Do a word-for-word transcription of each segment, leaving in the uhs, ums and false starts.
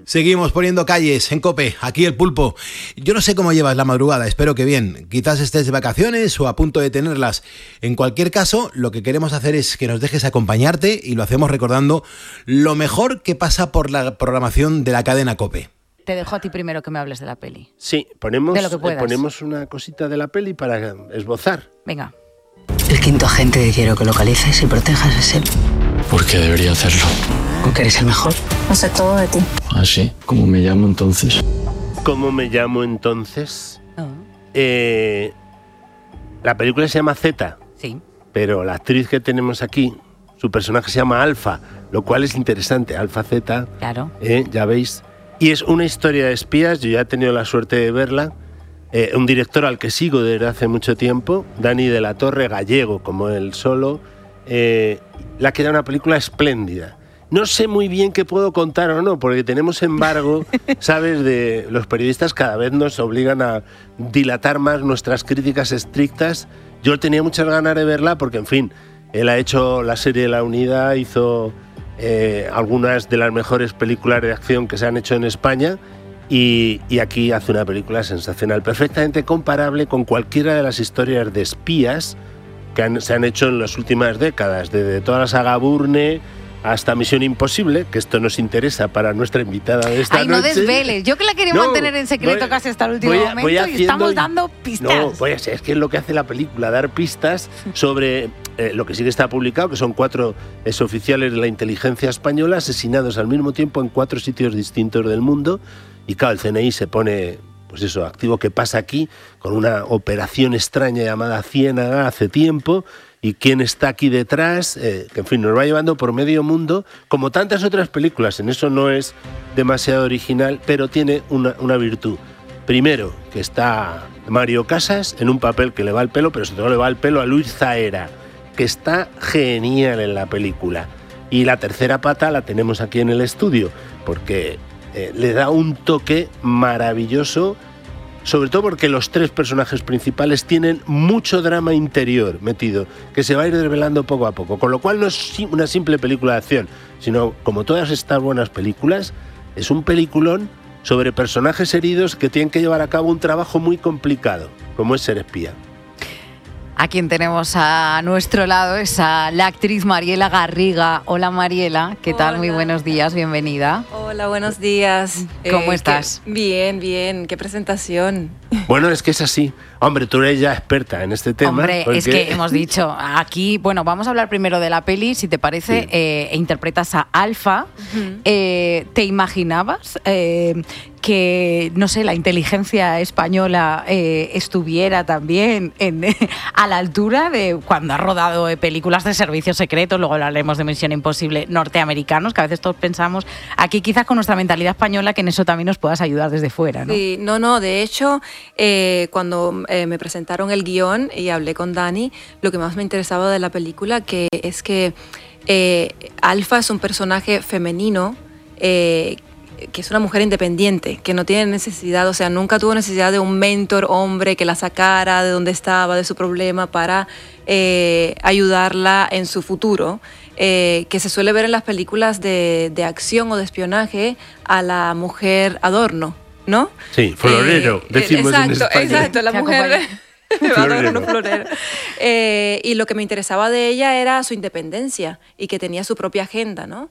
Seguimos poniendo calles en COPE, aquí el Pulpo. Yo no sé cómo llevas la madrugada, espero que bien. Quizás estés de vacaciones o a punto de tenerlas. En cualquier caso, lo que queremos hacer es que nos dejes acompañarte y lo hacemos recordando lo mejor que pasa por la programación de la cadena COPE. Te dejo a ti primero que me hables de la peli. Sí, ponemos, de lo que puedas. ponemos una cosita de la peli para esbozar. Venga. El quinto agente que quiero que localices y protejas es él. ¿Por qué debería hacerlo? Porque eres el mejor. No sé todo de ti. ¿Ah, sí? ¿Cómo me llamo entonces? ¿Cómo me llamo entonces? Oh. Eh, la película se llama Z. Sí. Pero la actriz que tenemos aquí, su personaje se llama Alfa, lo cual es interesante. Alfa Z. Claro. Eh, ya veis. Y es una historia de espías, yo ya he tenido la suerte de verla. Eh, un director al que sigo desde hace mucho tiempo, Dani de la Torre, gallego como él solo. Eh, le ha quedado una película espléndida. No sé muy bien qué puedo contar o no, porque tenemos embargo, ¿sabes? De los periodistas cada vez nos obligan a dilatar más nuestras críticas estrictas. Yo tenía muchas ganas de verla porque, en fin, él ha hecho la serie La Unidad, hizo eh, algunas de las mejores películas de acción que se han hecho en España y, y aquí hace una película sensacional, perfectamente comparable con cualquiera de las historias de espías que han, se han hecho en las últimas décadas, desde toda la saga Bourne hasta Misión Imposible, que esto nos interesa para nuestra invitada de esta Ay, noche. no desveles. Yo que la quería No, mantener en secreto voy, casi hasta el último voy a, momento voy y haciendo, estamos dando pistas. No, voy a, es que es lo que hace la película, dar pistas sobre eh, lo que sí que está publicado, que son cuatro exoficiales de la inteligencia española asesinados al mismo tiempo en cuatro sitios distintos del mundo. Y claro, el C N I se pone, pues eso, activo. ¿Qué pasa aquí? Con una operación extraña llamada Ciénaga hace tiempo. Y quién está aquí detrás, eh, que en fin, nos va llevando por medio mundo, como tantas otras películas. En eso no es demasiado original, pero tiene una, una virtud. Primero, que está Mario Casas en un papel que le va al pelo, pero sobre todo le va al pelo a Luis Zaera, que está genial en la película. Y la tercera pata la tenemos aquí en el estudio, porque eh, le da un toque maravilloso, sobre todo porque los tres personajes principales tienen mucho drama interior metido, que se va a ir desvelando poco a poco, con lo cual no es una simple película de acción, sino, como todas estas buenas películas, es un peliculón sobre personajes heridos que tienen que llevar a cabo un trabajo muy complicado, como es ser espía. A quien tenemos a nuestro lado es a la actriz Mariela Garriga. Hola Mariela, ¿qué tal? Hola. Muy buenos días, bienvenida. Hola, buenos días. ¿Cómo Eh, estás? qué- bien, bien, qué presentación. Bueno, es que es así. Hombre, tú eres ya experta en este tema. Hombre, porque... es que hemos dicho aquí, bueno, vamos a hablar primero de la peli, si te parece, Sí. eh, interpretas a Alfa. Ujú. Eh, ¿Te imaginabas eh, que, no sé, la inteligencia española eh, estuviera también en, a la altura de cuando ha rodado eh, películas de servicios secretos, luego hablaremos de Misión Imposible, norteamericanos, que a veces todos pensamos aquí quizás con nuestra mentalidad española que en eso también nos puedas ayudar desde fuera, ¿no? Sí, no, no, de hecho, eh, cuando eh, me presentaron el guión y hablé con Dani, lo que más me interesaba de la película que es que eh, Alfa es un personaje femenino, eh, que es una mujer independiente, que no tiene necesidad, o sea, nunca tuvo necesidad de un mentor hombre que la sacara de donde estaba, de su problema, para eh, ayudarla en su futuro, eh, que se suele ver en las películas de, de acción o de espionaje a la mujer adorno, ¿no? Sí, florero, Eh, decimos exacto, en España. Exacto, la Se mujer acompaña. adorno, florero. Eh, y lo que me interesaba de ella era su independencia y que tenía su propia agenda, ¿no?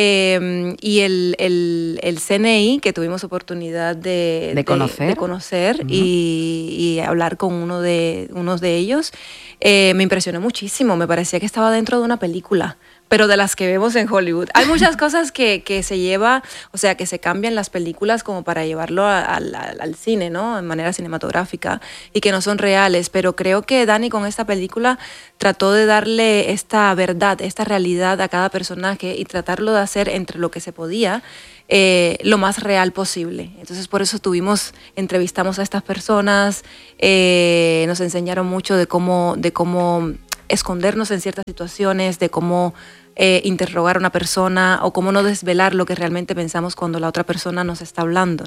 Eh, y el, el, el C N I, que tuvimos oportunidad de, De conocer. de conocer Ujú. y, y hablar con uno de, unos de ellos, eh, me impresionó muchísimo. Me parecía que estaba dentro de una película, pero de las que vemos en Hollywood. Hay muchas cosas que, que se lleva, o sea, que se cambian las películas como para llevarlo a- al, al- al cine, ¿no? En manera cinematográfica y que no son reales, pero creo que Dani con esta película trató de darle esta verdad, esta realidad a cada personaje y tratarlo de hacer entre lo que se podía eh, lo más real posible. Entonces por eso tuvimos, entrevistamos a estas personas, eh, nos enseñaron mucho de cómo, de cómo escondernos en ciertas situaciones, de cómo eh, interrogar a una persona o cómo no desvelar lo que realmente pensamos cuando la otra persona nos está hablando, ¿no?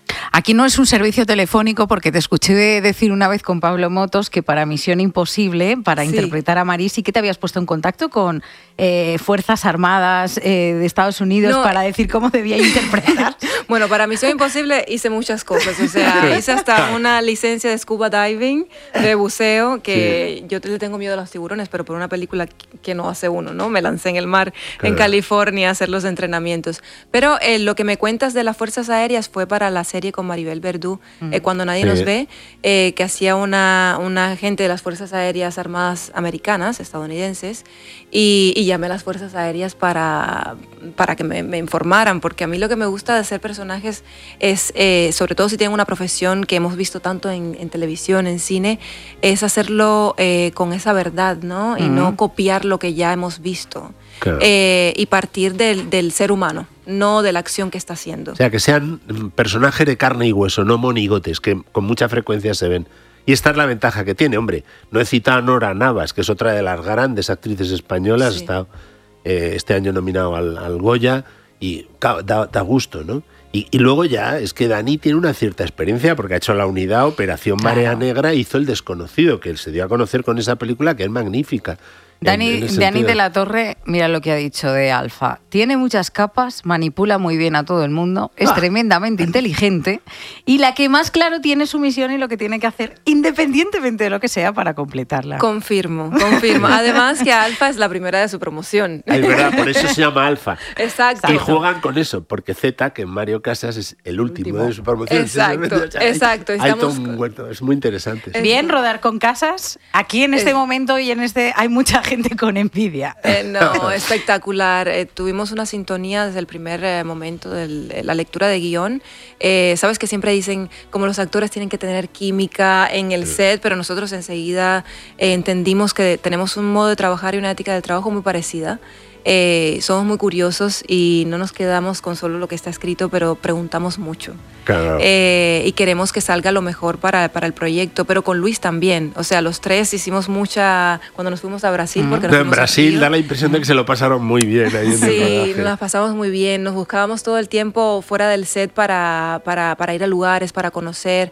Aquí no es un servicio telefónico porque te escuché decir una vez con Pablo Motos que para Misión Imposible, para sí. interpretar a Marie, sí que te habías puesto en contacto con eh, Fuerzas Armadas eh, de Estados Unidos no. para decir cómo debía interpretar. Bueno, para Misión Imposible hice muchas cosas, o sea, hice hasta una licencia de scuba diving, de buceo, que sí. yo le tengo miedo a los tiburones, pero por una película que no hace uno, ¿no? Me lancé en el mar, claro. en California, a hacer los entrenamientos. Pero eh, lo que me cuentas de las Fuerzas Aéreas fue para la serie con Maribel Verdú, mm. eh, Cuando Nadie sí. Nos Ve, eh, que hacía una, una agente de las Fuerzas Aéreas Armadas Americanas, estadounidenses, y, y llamé a las Fuerzas Aéreas para, para que me, me informaran, porque a mí lo que me gusta de hacer personajes es, eh, sobre todo si tienen una profesión que hemos visto tanto en, en televisión, en cine, es hacerlo eh, con esa verdad, ¿no? Y mm. no copiar lo que ya hemos visto. Claro. Eh, y partir del, del ser humano, no de la acción que está haciendo. O sea, que sean personajes de carne y hueso, no monigotes, que con mucha frecuencia se ven. Y esta es la ventaja que tiene, hombre. No he citado a Nora Navas, que es otra de las grandes actrices españolas, sí. está eh, este año nominado al, al Goya, y da, da gusto, ¿no? Y, y luego ya es que Dani tiene una cierta experiencia porque ha hecho La Unidad, Operación Marea claro. Negra, hizo El Desconocido, que él se dio a conocer con esa película que es magnífica. Dani, Dani de la Torre, mira lo que ha dicho de Alfa. Tiene muchas capas, manipula muy bien a todo el mundo, es ah. tremendamente inteligente y la que más claro tiene su misión y lo que tiene que hacer, independientemente de lo que sea, para completarla. Confirmo, confirmo. Además que Alfa es la primera de su promoción. Es verdad, por eso se llama Alfa. Exacto. Y juegan con eso, porque Z, que en Mario Casas es el último, último. de su promoción. Exacto, o sea, exacto. Hay, hay todo un huerto, es muy interesante. Es bien rodar con Casas. Aquí en este es... momento y en este hay mucha gente gente con envidia. Eh, no, espectacular. Eh, tuvimos una sintonía desde el primer eh, momento de la lectura de guión. Eh, Sabes que siempre dicen como los actores tienen que tener química en el set, pero nosotros enseguida eh, entendimos que tenemos un modo de trabajar y una ética de trabajo muy parecida. Eh, somos muy curiosos y no nos quedamos con solo lo que está escrito, pero preguntamos mucho. Claro. Eh, y queremos que salga lo mejor para, para el proyecto, pero con Luis también. O sea, los tres hicimos mucha... Cuando nos fuimos a Brasil... Porque nos en Brasil da la impresión de que se lo pasaron muy bien. Ahí en sí, el nos las pasamos muy bien. Nos buscábamos todo el tiempo fuera del set para, para, para ir a lugares, para conocer.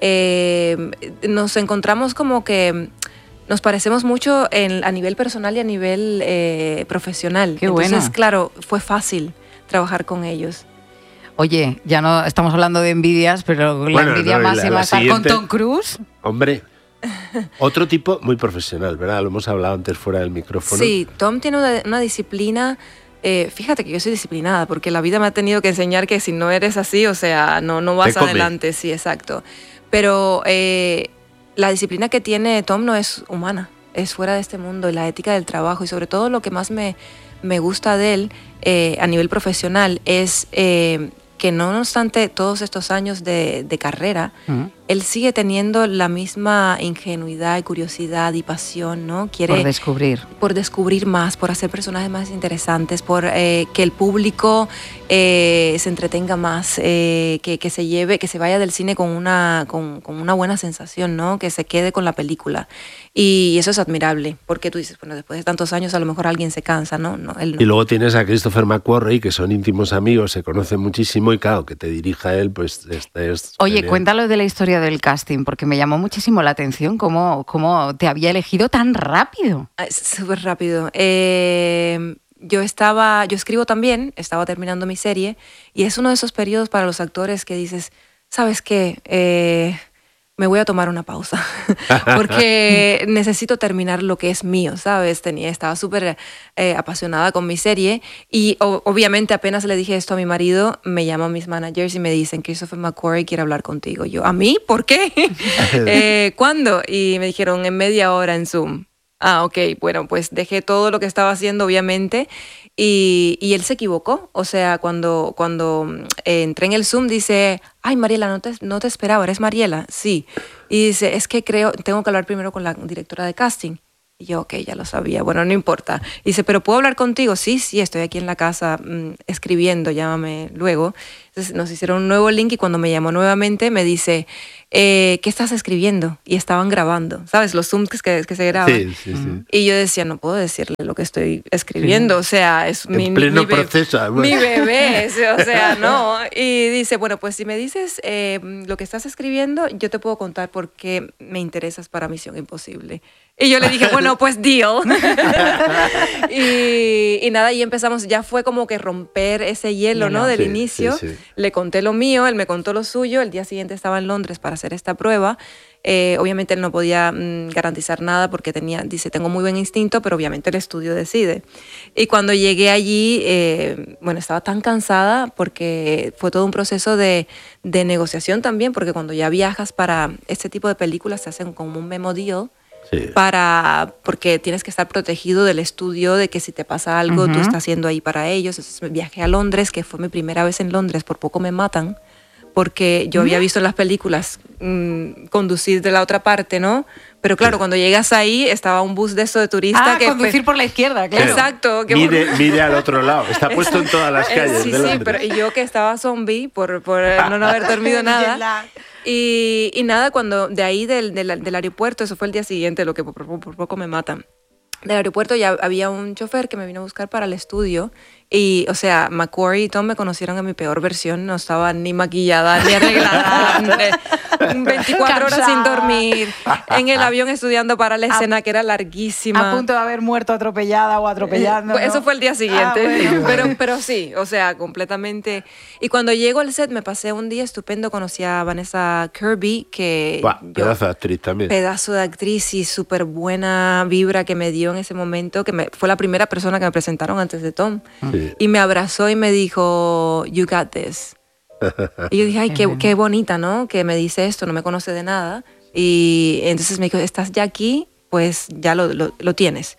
Eh, nos encontramos como que... Nos parecemos mucho en, a nivel personal y a nivel eh, profesional. Qué Entonces, bueno. claro, fue fácil trabajar con ellos. Oye, ya no estamos hablando de envidias, pero bueno, la envidia no, máxima la, la estar siguiente, con Tom Cruise. Hombre, otro tipo muy profesional, ¿verdad? Lo hemos hablado antes fuera del micrófono. Sí, Tom tiene una, una disciplina... Eh, fíjate que yo soy disciplinada, porque la vida me ha tenido que enseñar que si no eres así, o sea, no, no vas adelante. Sí, exacto. Pero... Eh, la disciplina que tiene Tom no es humana, es fuera de este mundo, y la ética del trabajo, y sobre todo lo que más me, me gusta de él eh, a nivel profesional es eh, que no obstante todos estos años de, de carrera, uh-huh. él sigue teniendo la misma ingenuidad y curiosidad y pasión, ¿no? Quiere por descubrir. Por descubrir más, por hacer personajes más interesantes, por eh, que el público eh, se entretenga más, eh, que, que se lleve, que se vaya del cine con una, con, con una buena sensación, ¿no? Que se quede con la película. Y eso es admirable, porque tú dices, bueno, después de tantos años a lo mejor alguien se cansa, ¿no? no, él no. Y luego tienes a Christopher McQuarrie, que son íntimos amigos, se conocen muchísimo, y claro, que te dirija él, pues este es... Oye, genial. Cuéntalo de la historia del casting, porque me llamó muchísimo la atención cómo, cómo te había elegido tan rápido. Súper rápido. Eh, yo estaba, yo escribo también, estaba terminando mi serie, y es uno de esos periodos para los actores que dices, ¿sabes qué? Eh, me voy a tomar una pausa, porque necesito terminar lo que es mío, ¿sabes? Tenía, estaba súper eh, apasionada con mi serie, y o, obviamente apenas le dije esto a mi marido, me llaman mis managers y me dicen, Christopher McQuarrie quiere hablar contigo. Yo, ¿a mí? ¿Por qué? eh, ¿Cuándo? Y me dijeron, en media hora en Zoom. Ah, ok, bueno, pues dejé todo lo que estaba haciendo, obviamente, y, y él se equivocó. O sea, cuando, cuando eh, entré en el Zoom, dice, ay, Mariela, no te, no te esperaba, ¿eres Mariela? Sí. Y dice, es que creo, tengo que hablar primero con la directora de casting. Y yo, ok, ya lo sabía, bueno, no importa. Y dice, ¿pero puedo hablar contigo? Sí, sí, estoy aquí en la casa mmm, escribiendo, llámame luego. Entonces Entonces nos hicieron un nuevo link y cuando me llamó nuevamente me dice, eh, ¿qué estás escribiendo? Y estaban grabando, ¿sabes? Los Zooms que, que se graban. Sí, sí, sí. Y yo decía, no puedo decirle lo que estoy escribiendo, o sea, es En mi, pleno mi, be- proceso, además. mi bebé, o sea, no. Y dice, bueno, pues si me dices eh, lo que estás escribiendo, yo te puedo contar por qué me interesas para Misión Imposible. Y yo le dije, bueno, pues deal. y, y nada, y empezamos, ya fue como que romper ese hielo, ¿no? Del Sí, inicio. sí, sí. Le conté lo mío, él me contó lo suyo, el día siguiente estaba en Londres para hacer esta prueba. Eh, obviamente él no podía mm, garantizar nada porque tenía, dice, tengo muy buen instinto, pero obviamente el estudio decide. Y cuando llegué allí, eh, bueno, estaba tan cansada porque fue todo un proceso de, de negociación también, porque cuando ya viajas para este tipo de películas te hacen como un memo deal. Sí. Para, porque tienes que estar protegido del estudio, de que si te pasa algo, Ujú. tú estás haciendo ahí para ellos. Entonces viajé a Londres, que fue mi primera vez en Londres, por poco me matan, porque yo había visto en las películas mmm, conducir de la otra parte, ¿no? Pero claro, cuando llegas ahí, estaba un bus de eso de turista. Ah, que conducir por la izquierda, claro. Exacto. Que Mire, mire al otro lado, está puesto en todas las Eh, calles Sí, de sí, Londres. pero y yo que estaba zombie por, por eh, no haber dormido nada. Y, y nada, cuando de ahí del, del, del aeropuerto, eso fue el día siguiente, lo que por, por, por poco me matan. Del aeropuerto ya había un chofer que me vino a buscar para el estudio. Y, o sea, Macquarie y Tom me conocieron en mi peor versión. No estaba ni maquillada, ni arreglada. ni- veinticuatro horas sin Cansada. dormir. En el avión estudiando para la escena que era larguísima. A punto de haber muerto atropellada o atropellando. Pues ¿no? eso fue el día siguiente, Ah, bueno. pero, pero sí, o sea, completamente. Y cuando llego al set me pasé un día estupendo, conocí a Vanessa Kirby, que Buah, yo- pedazo de actriz también. pedazo de actriz y súper buena vibra que me dio en ese momento, que me, fue la primera persona que me presentaron antes de Tom. Sí. Y me abrazó y me dijo, you got this. Y yo dije, ay, qué, qué bonita, ¿no? Que me dice esto, no me conoce de nada. Y entonces me dijo, estás ya aquí, pues ya lo, lo, lo tienes.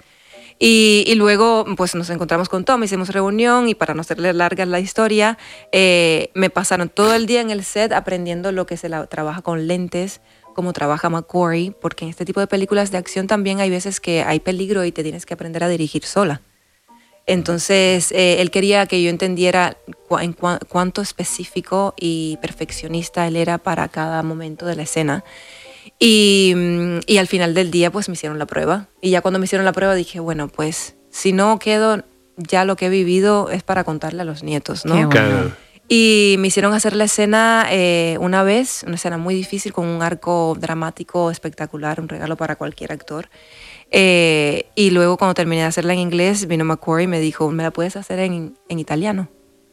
Y, y luego pues nos encontramos con Tom, hicimos reunión y para no hacerle larga la historia, eh, me pasaron todo el día en el set aprendiendo lo que se la, trabaja con lentes, cómo trabaja Macquarie, porque en este tipo de películas de acción también hay veces que hay peligro y te tienes que aprender a dirigir sola. Entonces, eh, él quería que yo entendiera cu en cu cuánto específico y perfeccionista él era para cada momento de la escena. Y, y al final del día, pues me hicieron la prueba. Y ya cuando me hicieron la prueba dije, bueno, pues si no quedo, ya lo que he vivido es para contarle a los nietos, ¿no? Qué bueno. Claro. Y me hicieron hacer la escena eh, una vez, una escena muy difícil con un arco dramático espectacular, un regalo para cualquier actor. Eh, y luego cuando terminé de hacerla en inglés, vino Macquarie y me dijo, ¿me la puedes hacer en, en italiano?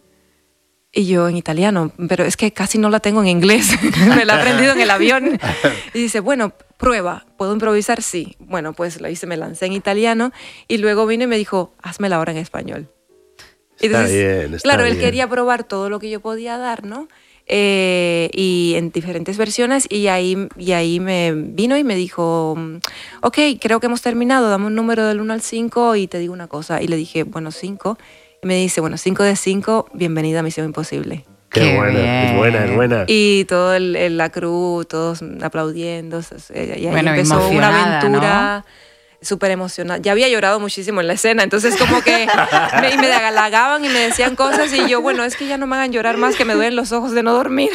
Y yo, en italiano, pero es que casi no la tengo en inglés, me la he aprendido en el avión. Y dice, bueno, prueba, ¿puedo improvisar? Sí. Bueno, pues la hice, me lancé en italiano y luego vino y me dijo, házmela ahora en español. Y Está entonces, bien, está claro, él bien. quería probar todo lo que yo podía dar, ¿no? Eh, y en diferentes versiones y ahí, y ahí me vino y me dijo, ok, creo que hemos terminado, dame un número del uno al cinco y te digo una cosa. Y le dije, bueno, cinco. Y me dice, bueno, cinco de cinco, bienvenida a Misión Imposible. Qué, Qué buena, bien. es buena, es buena. Y todo el, el- la crew, todos aplaudiendo. Y ahí Bueno, empezó una emocionada, aventura súper emocionada. Ya había llorado muchísimo en la escena, entonces como que me, y me halagaban y me decían cosas y yo, bueno, es que ya no me hagan llorar más, que me duelen los ojos de no dormir.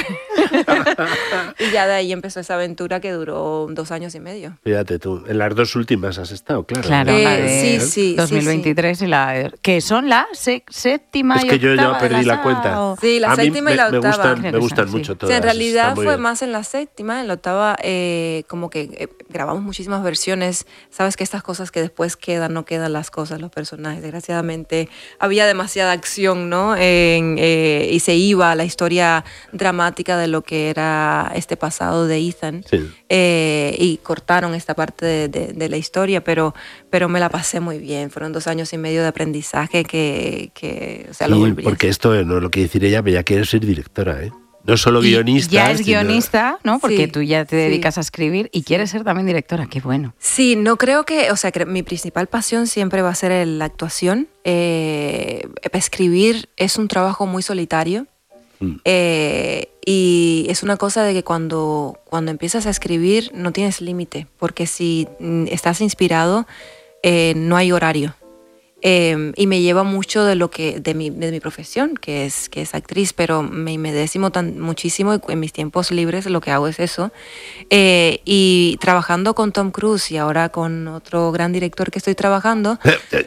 Y ya de ahí empezó esa aventura que duró dos años y medio. Fíjate tú, en las dos últimas has estado, claro. Claro, Eh, la de sí, sí, dos mil veintitrés y la que son la se- séptima Es y que yo ya octava perdí de la saga, cuenta. o- Sí, la A mí séptima y me- la me octava. gustan, Creo me que gustan son, sí. mucho O todas. sea, en realidad está muy fue bien. más en la séptima, en la octava, eh, como que eh, grabamos muchísimas versiones. Sabes que estas cosas que después quedan, no quedan las cosas, los personajes. Desgraciadamente había demasiada acción, ¿no? En, eh, y se iba a la historia dramática de lo que era este pasado de Ethan. Sí. Eh, y cortaron esta parte de, de- de la historia, pero, pero me la pasé muy bien. Fueron dos años y medio de aprendizaje que, que o sea, lo Sí, volvería a porque hacer. esto eh, no es lo que decir ella, pero ya quiere ser directora, ¿eh? No solo Y guionista. ya es sino- guionista, ¿no? Porque Sí, tú ya te sí. dedicas a escribir y quieres ser también directora. Qué bueno. Sí, no creo que, o sea, que mi principal pasión siempre va a ser el- la actuación. Eh, escribir es un trabajo muy solitario. Mm. Eh, y es una cosa de que cuando, cuando empiezas a escribir no tienes límite, porque si mm, estás inspirado, eh, no hay horario. Eh, y me lleva mucho de lo que de mi, de mi profesión, que es, que es actriz, pero me, me decimo tan, muchísimo y en mis tiempos libres lo que hago es eso. Eh, y trabajando con Tom Cruise y ahora con otro gran director que estoy trabajando.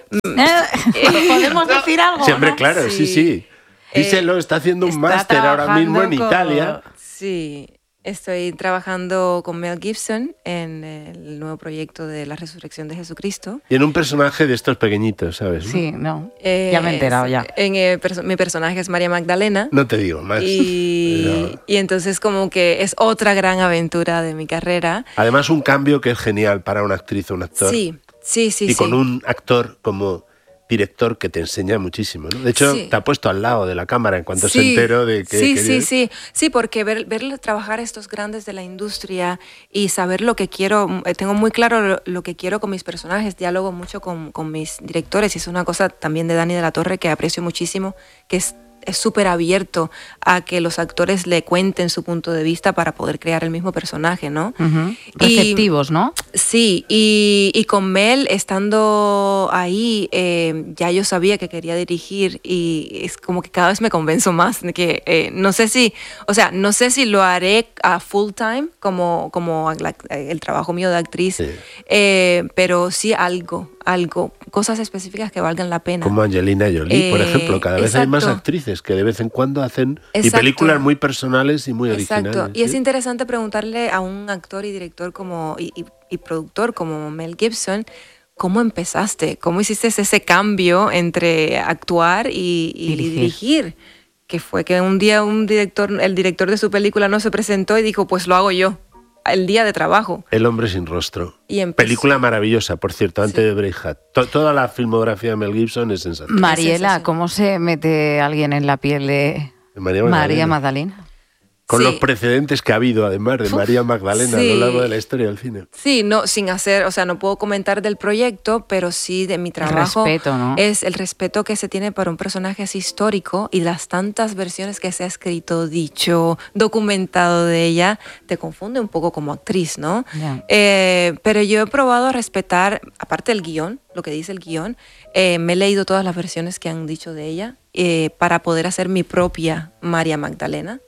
¿Podemos decir algo? Sí, hombre, ¿no? claro, sí, Sí. sí. Díselo, Eh, está haciendo un está máster ahora mismo en trabajando con- Italia. Sí, estoy trabajando con Mel Gibson en el nuevo proyecto de la Resurrección de Jesucristo. Y en un personaje de estos pequeñitos, ¿sabes? ¿no? Sí, no. Eh, ya me he enterado ya. En, eh, perso- mi personaje es María Magdalena. No te digo más. Y, Pero- y entonces como que es otra gran aventura de mi carrera. Además, un cambio que es genial para una actriz o un actor. Sí, sí, sí. y sí. con un actor como director que te enseña muchísimo, ¿no? De hecho, Sí. te ha puesto al lado de la cámara en cuanto se Sí, enteró de que... Sí, que- sí, sí. Sí, porque ver, verle trabajar a estos grandes de la industria y saber lo que quiero, eh, tengo muy claro lo, lo que quiero con mis personajes, diálogo mucho con, con mis directores y es una cosa también de Dani de la Torre que aprecio muchísimo, que es es súper abierto a que los actores le cuenten su punto de vista para poder crear el mismo personaje, ¿no? Ujú. Y- Receptivos, ¿no? Sí, y, y con Mel estando ahí, eh, ya yo sabía que quería dirigir y es como que cada vez me convenzo más de que eh, no sé si, o sea, no sé si lo haré a full time como, como la- el trabajo mío de actriz, Sí. eh, pero sí algo, algo, cosas específicas que valgan la pena. Como Angelina Jolie, por Eh, ejemplo. Cada vez hay más exacto. actrices que de vez en cuando hacen y Exacto. películas muy personales y muy Exacto. originales. Y es ¿sí? interesante preguntarle a un actor y director como y, y- y productor como Mel Gibson, ¿cómo empezaste? ¿Cómo hiciste ese cambio entre actuar y, y Dirigir. dirigir? Que fue que un día un director, el director de su película no se presentó y dijo, pues lo hago yo, el día de trabajo. El hombre sin rostro. Y empezó- Película maravillosa, por cierto, antes Sí. de Braveheart. To- toda la filmografía de Mel Gibson es sensacional. Mariela, sensación. ¿cómo se mete alguien en la piel de María Magdalena. María Magdalena? Con Sí. los precedentes que ha habido, además, de María Magdalena a Sí. lo largo de la historia del cine. Sí, no, sin hacer, o sea, no puedo comentar del proyecto, pero sí de mi trabajo. respeto, ¿no? Es el respeto que se tiene para un personaje así histórico y las tantas versiones que se ha escrito, dicho, documentado de ella, te confunde un poco como actriz, ¿no? Ya. Eh, pero yo he probado a respetar, aparte del guión, lo que dice el guión, eh, me he leído todas las versiones que han dicho de ella eh, para poder hacer mi propia María Magdalena.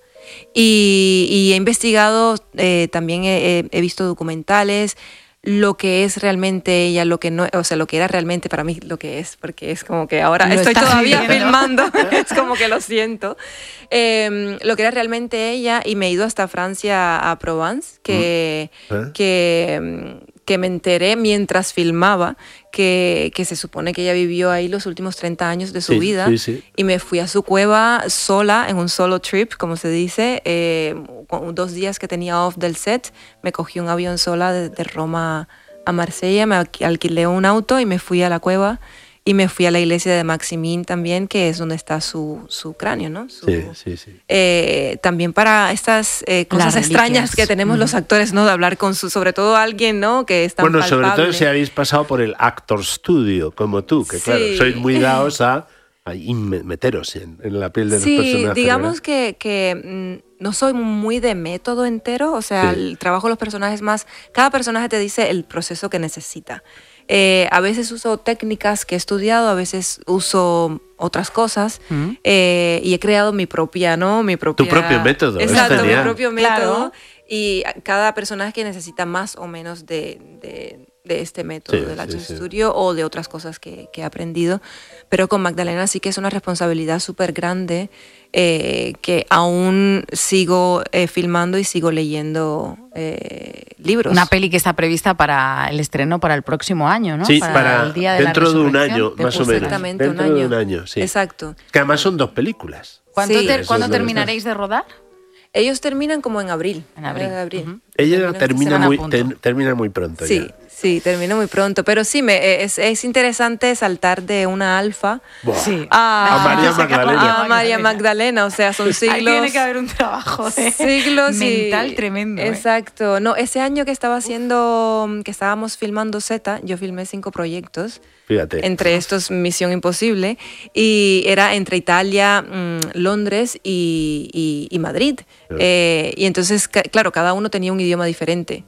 Y, y he investigado, eh, también he, he- he visto documentales, lo que es realmente ella, lo que no, o sea, lo que era realmente para mí lo que es, porque es como que ahora Lo estoy estás todavía viviendo. filmando, es como que lo siento. Eh, lo que era realmente ella, y me he ido hasta Francia, a Provence, que, ¿Eh? que, mm, que me enteré mientras filmaba que, que se supone que ella vivió ahí los últimos treinta años de su Sí, vida. sí, sí. Y me fui a su cueva sola, en un solo trip, como se dice. Eh, con dos días que tenía off del set, me cogí un avión sola de, de Roma a Marsella, me alqui- alquilé un auto y me fui a la cueva. Y me fui a la iglesia de Maximín también, que es donde está su, su cráneo, ¿no? Su- Sí, sí, sí. eh, también para estas eh, cosas Las extrañas reliquias. que tenemos los actores, ¿no? De hablar con su, sobre todo alguien, ¿no? Que es tan Bueno, sobre todo palpable. si habéis pasado por el Actor Studio, como tú, que Sí. claro, sois muy dados a, a in- meteros en, en la piel de los Sí, personajes. digamos ¿verdad? que, que mm, no soy muy de método entero, o sea, Sí. el trabajo de los personajes más, cada personaje te dice el proceso que necesita. Eh, a veces uso técnicas que he estudiado, a veces uso otras cosas Mm. eh, y he creado mi propia, ¿no? Mi propia, propio método, es Exacto, mi genial. propio Claro. método. Y cada personaje necesita más o menos de, de- de este método Sí, del sí, Actor sí. Studio o de otras cosas que, que he aprendido. Pero con Magdalena sí que es una responsabilidad súper grande eh, que aún sigo eh, filmando y sigo leyendo eh, libros. Una peli que está prevista para el estreno para el próximo año, ¿no? Sí, para el día de dentro la de un resurrección. año, De- más o menos. Exactamente, Dentro un de año. un año, sí. Exacto. Que además son dos películas. ¿Cuándo, Sí. te- Eso ¿cuándo es verdad. terminaréis de rodar? Ellos terminan como en abril. En abril. Eh, Ujú. Ella Terminan esta termina semana muy, a punto. ten- termina muy pronto. Sí, ya. sí, termino muy pronto. Pero sí, me, es, es interesante saltar de una alfa Buah. Sí. a, A María Magdalena. a María Magdalena. O sea, son siglos. Ahí tiene que haber un trabajo de siglos y- mental tremendo. ¿eh? Exacto. No, ese año que estaba haciendo, que estábamos filmando Z, yo filmé cinco proyectos. Fíjate. Entre estos, Misión Imposible, y era entre Italia, mm, Londres y, y- y Madrid. Claro. Eh, y entonces, ca- claro, cada uno tenía un idioma diferente.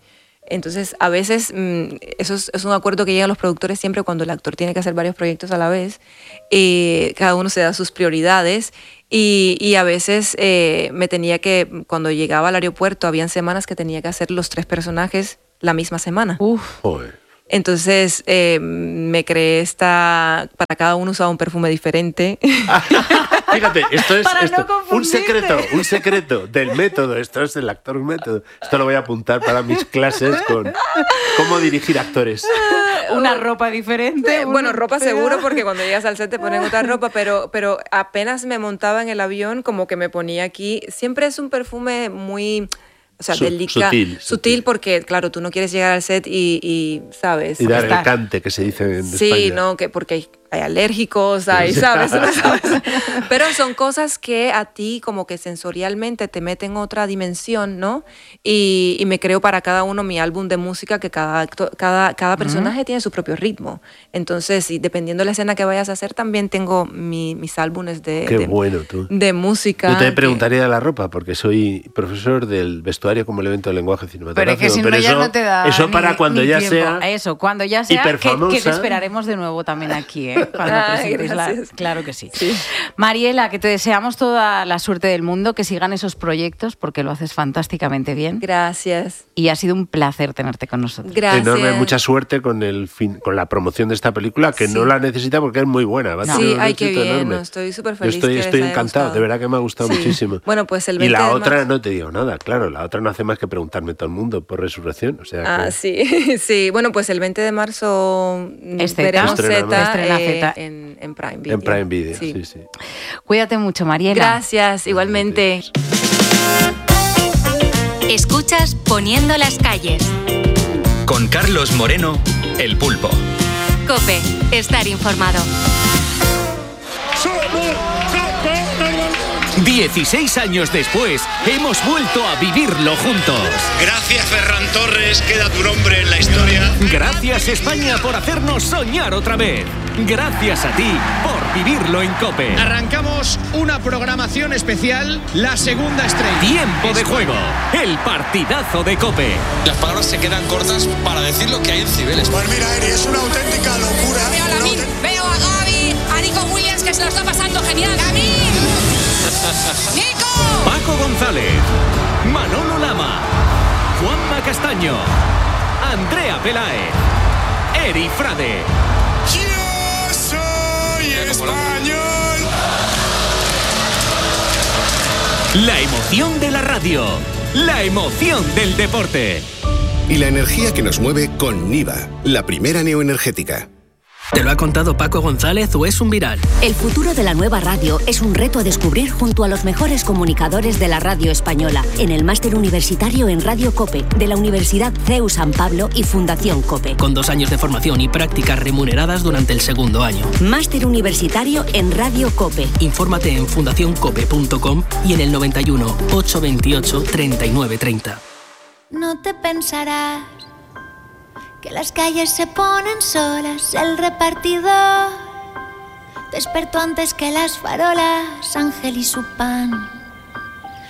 Entonces, a veces, mmm, eso es, es un acuerdo que llegan los productores siempre cuando el actor tiene que hacer varios proyectos a la vez. Eh, cada uno se da sus prioridades. Y, y a veces eh, me tenía que, cuando llegaba al aeropuerto, habían semanas que tenía que hacer los tres personajes la misma semana. Uf. Joder. Entonces eh, me creé esta, para cada uno usaba un perfume diferente. Fíjate, esto es Para esto, no un confundirte. secreto, un secreto del método. Esto es el actor método. Esto lo voy a apuntar para mis clases con cómo dirigir actores. Una ropa diferente. Bueno, un- ropa seguro, porque cuando llegas al set te ponen otra ropa, pero, pero apenas me montaba en el avión, como que me ponía aquí. Siempre es un perfume muy... O sea, Su- delicado. sutil, Sutil, sutil. porque, claro, tú no quieres llegar al set y, y ¿sabes? Y dar Está. el cante que se dice en Sí, España. no, que porque hay, hay alérgicos, hay, Sí. ¿sabes? ¿sabes? Pero son cosas que a ti como que sensorialmente te meten otra dimensión, ¿no? Y, y me creo para cada uno mi álbum de música, que cada, acto- cada, cada personaje tiene su propio ritmo. Entonces, y dependiendo de la escena que vayas a hacer, también tengo mi- mis álbumes de, Qué de, bueno tú. de música. Yo te que- preguntaría de la ropa, porque soy profesor del vestuario como elemento del lenguaje Pero cinematográfico. es que si no ya eso, no te da eso ni- para cuando ni ya tiempo. sea... Eso, cuando ya sea, que, que te hiperfamosa. esperaremos de nuevo también aquí, ¿eh? Cuando Ay, presentéis la... gracias. Claro que sí. Mariela, que te deseamos toda la suerte del mundo, que sigan esos proyectos, porque lo haces fantásticamente bien. Gracias. Y ha sido un placer tenerte con nosotros. Gracias. Enorme, mucha suerte con el fin, con la promoción de esta película, que Sí. no la necesita porque es muy buena. Va a No. tener Sí, un ay, qué éxito bien. enorme. No, estoy súper Yo feliz. estoy, que les estoy haya encantado, gustado. de verdad que me ha gustado Sí. muchísimo. Bueno, pues el Y veinte la de otra marzo- no te digo nada, claro, la otra no hace más que preguntarme todo el mundo por Resurrección. O sea Ah, que- sí, sí. Bueno, pues el veinte de marzo Es Zeta. veremos Estrena, ¿no? Zeta, Estrena eh, Zeta. en, en Prime Video. en Prime Video, Sí. sí, sí. Cuídate mucho, Mariela. Gracias, igualmente. Escuchas Poniendo las calles. Con Carlos Moreno, El Pulpo. COPE, estar informado. dieciséis años después, hemos vuelto a vivirlo juntos. Gracias, Ferran Torres, queda tu nombre en la historia. Gracias, España, por hacernos soñar otra vez. Gracias a ti por vivirlo en COPE. Arrancamos una programación especial, la segunda estrella. Tiempo de juego, el partidazo de COPE. Las palabras se quedan cortas para decir lo que hay en Cibeles. Pues mira, Eri, es una auténtica locura. Veo a Lamin, veo a Gaby, a Nico Williams, que se lo está pasando genial. ¡Lamin! ¡Nico! Paco González, Manolo Lama, Juanma Castaño, Andrea Peláez, Eri Frade. Yo soy español. La emoción de la radio, la emoción del deporte. Y la energía que nos mueve con Niva, la primera neoenergética. ¿Te lo ha contado Paco González o es un viral? El futuro de la nueva radio es un reto a descubrir junto a los mejores comunicadores de la radio española en el máster universitario en Radio COPE de la Universidad C E U San Pablo y Fundación COPE. Con dos años de formación y prácticas remuneradas durante el segundo año. Máster universitario en Radio COPE. Infórmate en fundación cope punto com y en el noventa y uno, ochocientos veintiocho, treinta y nueve treinta. No te pensarás que las calles se ponen solas, el repartidor despertó antes que las farolas, Ángel y su pan